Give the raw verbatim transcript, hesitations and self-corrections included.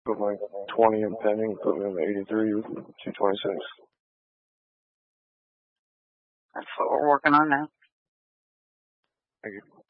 Put my twenty in pending, put me in the eighty-three with two twenty-six. That's what we're working on now. Thank you.